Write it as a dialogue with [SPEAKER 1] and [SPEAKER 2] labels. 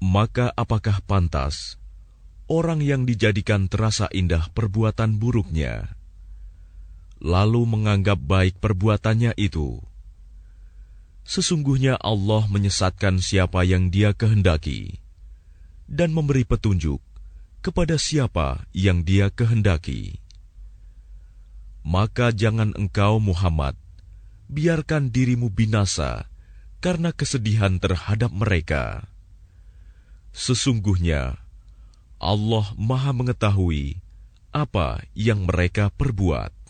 [SPEAKER 1] Maka apakah pantas orang yang dijadikan terasa indah perbuatan buruknya, lalu menganggap baik perbuatannya itu? Sesungguhnya Allah menyesatkan siapa yang Dia kehendaki dan memberi petunjuk kepada siapa yang Dia kehendaki. Maka jangan engkau Muhammad biarkan dirimu binasa karena kesedihan terhadap mereka. Sesungguhnya Allah Maha mengetahui apa yang mereka perbuat.